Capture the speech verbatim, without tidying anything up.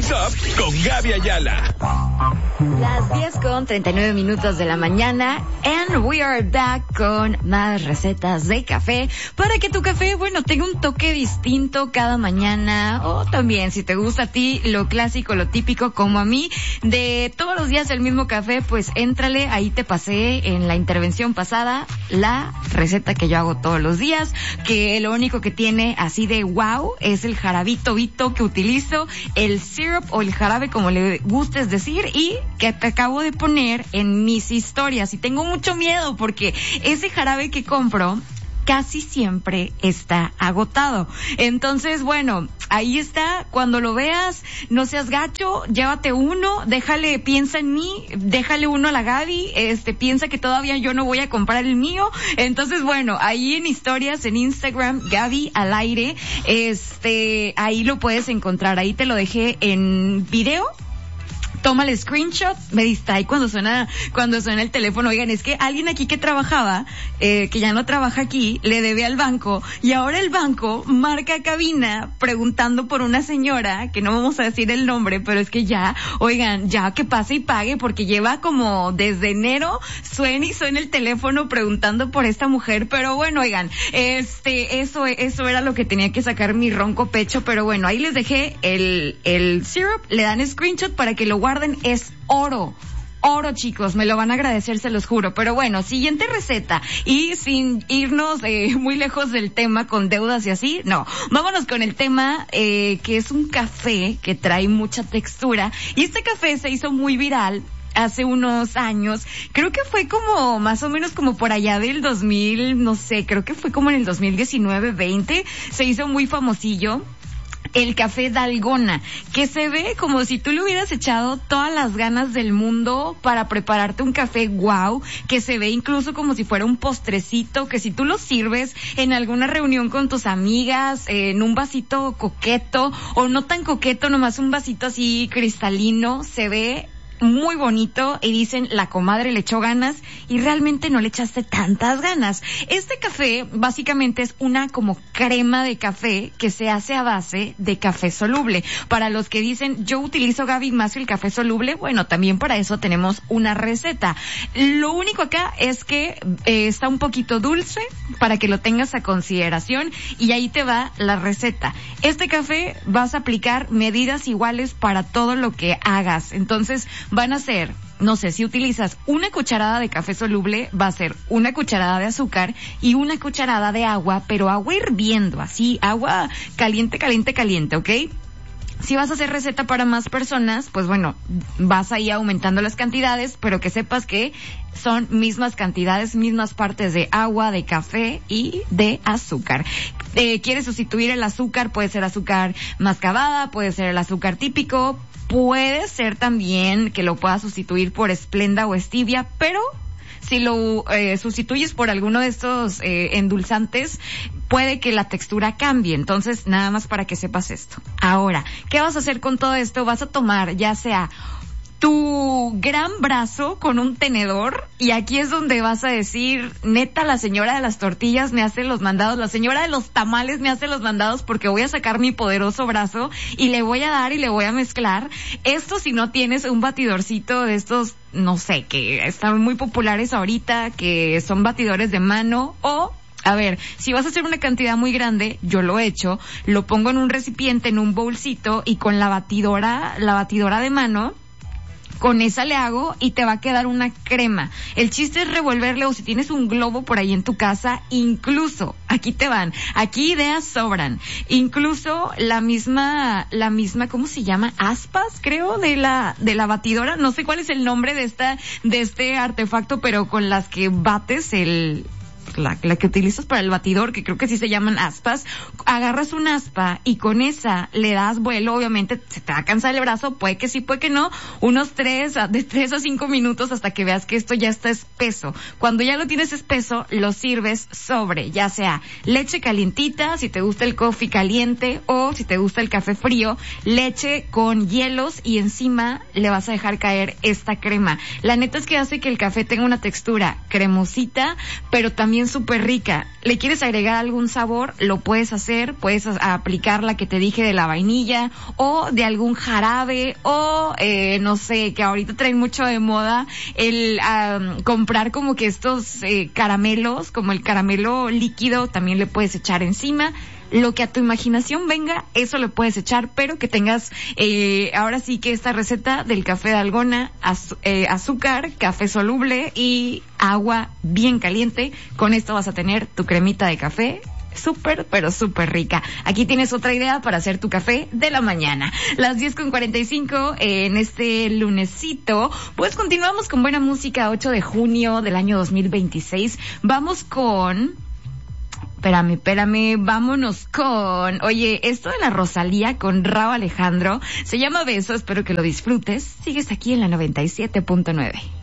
What's Up con Gaby Ayala. Las diez con treinta y nueve minutos de la mañana, and we are back con más recetas de café para que tu café, bueno, tenga un toque distinto cada mañana, o también si te gusta a ti lo clásico, lo típico, como a mí, de todos los días el mismo café, pues éntrale, ahí te pasé en la intervención pasada la receta que yo hago todos los días, que lo único que tiene así de wow es el jarabito vito que utilizo, el syrup o el jarabe como le gustes decir, y que te acabo de poner en mis historias, y tengo mucho miedo porque ese jarabe que compro casi siempre está agotado. Entonces, bueno, ahí está, cuando lo veas, no seas gacho, llévate uno, déjale, piensa en mí, déjale uno a la Gaby, este, piensa que todavía yo no voy a comprar el mío. Entonces, bueno, ahí en historias, en Instagram, Gaby al aire, este, ahí lo puedes encontrar, ahí te lo dejé en video. Tómale screenshot, me distrae cuando suena, cuando suena el teléfono. Oigan, es que alguien aquí que trabajaba, eh, que ya no trabaja aquí, le debe al banco, y ahora el banco marca cabina preguntando por una señora, que no vamos a decir el nombre, pero es que ya, oigan, ya que pase y pague, porque lleva como desde enero, suena y suena el teléfono preguntando por esta mujer. Pero bueno, oigan, este, eso, eso era lo que tenía que sacar mi ronco pecho, pero bueno, ahí les dejé el, el syrup, le dan screenshot para que lo guarden. Guarden, es oro. Oro, chicos, me lo van a agradecer, se los juro. Pero bueno, siguiente receta. Y sin irnos eh, muy lejos del tema con deudas y así, no. Vámonos con el tema eh, que es un café que trae mucha textura. Y este café se hizo muy viral hace unos años. Creo que fue como, más o menos como por allá del dos mil, no sé, creo que fue como en el dos mil diecinueve, veinte. Se hizo muy famosillo. El café Dalgona, que se ve como si tú le hubieras echado todas las ganas del mundo para prepararte un café wow, que se ve incluso como si fuera un postrecito, que si tú lo sirves en alguna reunión con tus amigas, eh, en un vasito coqueto, o no tan coqueto, nomás un vasito así cristalino, se ve muy bonito, y dicen, la comadre le echó ganas, y realmente no le echaste tantas ganas. Este café básicamente es una como crema de café que se hace a base de café soluble. Para los que dicen, yo utilizo, Gaby, más el café soluble, bueno, también para eso tenemos una receta. Lo único acá es que eh, está un poquito dulce, para que lo tengas a consideración, y ahí te va la receta. Este café vas a aplicar medidas iguales para todo lo que hagas. Entonces, van a ser, no sé, si utilizas una cucharada de café soluble, va a ser una cucharada de azúcar y una cucharada de agua, pero agua hirviendo, así, agua caliente, caliente, caliente, ¿ok? Si vas a hacer receta para más personas, pues bueno, vas ahí aumentando las cantidades, pero que sepas que son mismas cantidades, mismas partes de agua, de café y de azúcar. Eh, ¿Quieres sustituir el azúcar? Puede ser azúcar mascabada, puede ser el azúcar típico, puede ser también que lo puedas sustituir por Splenda o Stevia, pero si lo eh, sustituyes por alguno de estos eh, endulzantes, puede que la textura cambie. Entonces, nada más para que sepas esto. Ahora, ¿qué vas a hacer con todo esto? Vas a tomar ya sea tu gran brazo con un tenedor, y aquí es donde vas a decir, neta, la señora de las tortillas me hace los mandados, la señora de los tamales me hace los mandados, porque voy a sacar mi poderoso brazo y le voy a dar y le voy a mezclar. Esto si no tienes un batidorcito de estos, no sé, que están muy populares ahorita, que son batidores de mano, o a ver, si vas a hacer una cantidad muy grande, yo lo he hecho, lo pongo en un recipiente, en un bowlcito, y con la batidora, la batidora de mano, con esa le hago y te va a quedar una crema. El chiste es revolverle, o si tienes un globo por ahí en tu casa, incluso, aquí te van, aquí ideas sobran, incluso la misma, la misma, ¿cómo se llama? Aspas, creo, de la, de la batidora, no sé cuál es el nombre de esta, de este artefacto, pero con las que bates el, La, la que utilizas para el batidor, que creo que sí se llaman aspas, agarras un aspa y con esa le das vuelo. Obviamente se te va a cansar el brazo, puede que sí, puede que no, unos tres, de tres a cinco minutos hasta que veas que esto ya está espeso. Cuando ya lo tienes espeso, lo sirves sobre, ya sea leche calientita, si te gusta el coffee caliente, o si te gusta el café frío, leche con hielos, y encima le vas a dejar caer esta crema. La neta es que hace que el café tenga una textura cremosita, pero también también súper rica. ¿Le quieres agregar algún sabor? Lo puedes hacer, puedes a- aplicar la que te dije de la vainilla o de algún jarabe o, eh, no sé, que ahorita traen mucho de moda el um, comprar como que estos eh, caramelos, como el caramelo líquido, también le puedes echar encima. Lo que a tu imaginación venga, eso le puedes echar, pero que tengas, eh, ahora sí que esta receta del café de algona, az, eh, azúcar, café soluble y agua bien caliente. Con esto vas a tener tu cremita de café súper, pero súper rica. Aquí tienes otra idea para hacer tu café de la mañana. Las diez con cuarenta y cinco eh, en este lunesito. Pues continuamos con buena música, ocho de junio del año dos mil veintiséis. Vamos con... Espérame, espérame, vámonos con... Oye, esto de la Rosalía con Rauw Alejandro se llama Beso, espero que lo disfrutes. Sigues aquí en la noventa y siete punto nueve.